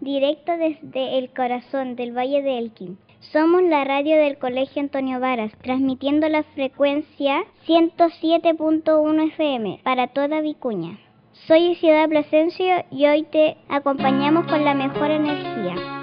directo desde el corazón del Valle de Elqui. Somos la radio del Colegio Antonio Varas, transmitiendo la frecuencia 107.1 FM para toda Vicuña. Soy Isidora Plasencia y hoy te acompañamos con la mejor energía.